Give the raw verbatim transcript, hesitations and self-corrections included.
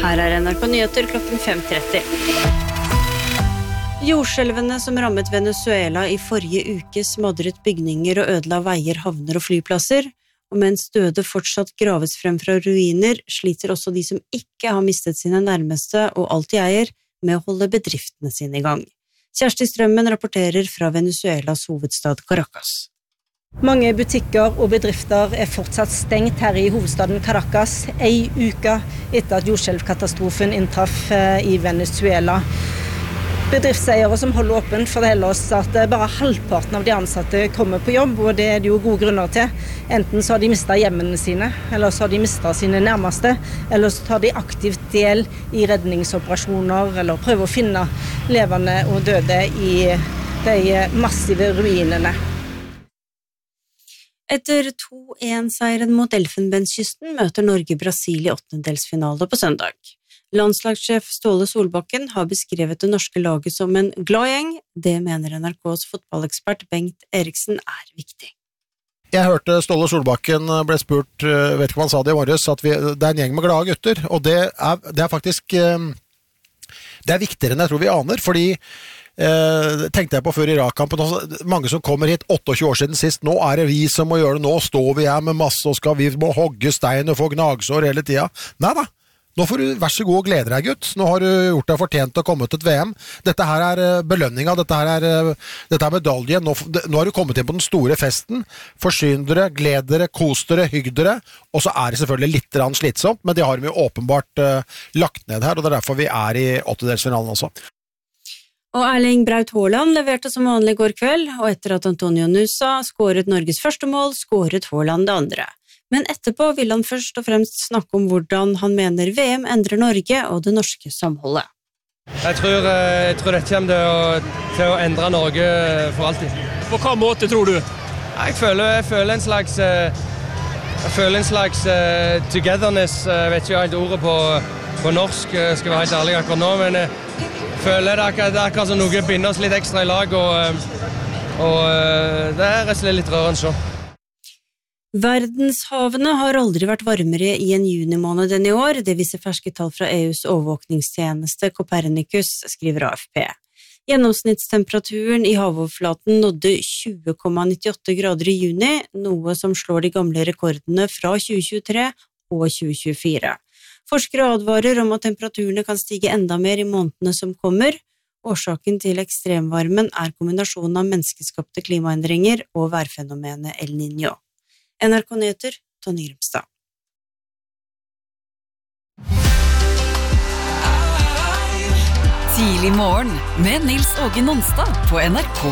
Her er N R K Nyheter klokken fem tretti. Jordskjelvene som rammet Venezuela i forrige uke smadret bygninger og ødela veier, havner og flyplasser, og mens døde fortsatt graves frem fra ruiner, sliter også de som ikke har mistet sine nærmeste og alt de eier, med å holde bedriftene sine i gang. Kjersti Strømmen rapporterer fra Venezuelas hovedstad Caracas. Mange butikker og bedrifter er fortsatt stengt her i hovedstaden Caracas, ei uke etter at jordskjelvkatastrofen inntraff i Venezuela. Bedriftseiere som holder åpent forteller oss at bare halvparten av de ansatte kommer på jobb, og det er det jo gode grunner til. Enten så har de mistet hjemmene sine, eller så har de mistet sine nærmeste, eller så tar de aktivt del i redningsoperasjoner, eller prøver å finne levende og døde i de massive ruinene. Etter to en-seieren mot Elfenbenskysten møter Norge Brasil i åttendedelsfinale på søndag. Landslagssjef Ståle Solbakken har beskrevet det norske laget som en glad gjeng. Det mener N R K's fotballekspert Bengt Eriksen er viktig. Jeg hørte Ståle Solbakken ble spurt, vet ikke hva han sa det i morges, at vi, det er en gjeng med glade gutter, og det er, det er faktisk det er viktigere enn jeg tror vi aner, fordi eh, tenkte jeg på før Irak-kampen, mange som kommer hit tjueåtte år siden sist, nå er det vi som må gjøre det, nå står vi her med masse, og skal vi må hogge stein og få gnagsår hele tida. Nei da. Nå får du vær så god og glede deg, gutt. Nå har du gjort deg fortjent til å komme til et V M. Dette her er belønninga, dette her er, dette er medaljen. Nå, nå har du kommet inn på den store festen. Forsyn dere, gled dere, kos dere, hygg dere. Og så er det selvfølgelig litt slitsomt, men det har vi jo åpenbart uh, lagt ned her, og det er derfor vi er i åttendedelsfinalen også. Og Erling Braut Haaland leverte som vanlig går kveld, og etter at Antonio Nusa skåret Norges første mål, skåret Haaland det andre. Men etterpå vil han først og fremst snakke om hvordan han mener V M endrer Norge og det norske samholdet. Jeg tror, jeg tror dette kommer til å, til å endre Norge for alltid. På hva måte tror du? Jeg føler, jeg føler en slags, jeg føler en slags uh, togetherness, jeg vet ikke helt ordet på, på norsk, jeg skal være helt ærlig akkurat nå, men jeg føler det er akkurat, det er akkurat som noe binder oss litt ekstra i lag, og, og det er rett og slett litt rørende så. Verdenshavene har aldri vært varmere i en junimåned enn i år, det viser ferske tall fra E U's overvåkningstjeneste Copernicus, skriver A F P. Gjennomsnittstemperaturen i havoverflaten nådde tjue komma nittiåtte grader i juni, noe som slår de gamle rekordene fra tjue tjuetre og tjue tjuefire. Forskere advarer om at temperaturene kan stige enda mer i månedene som kommer. Årsaken til ekstremvarmen er kombinasjonen av menneskeskapte klimaendringer og værfenomenet El Niño. N R K Nyheter, Tony Grimstad. Tidlig morgen med Nils Åge Nonstad på N R K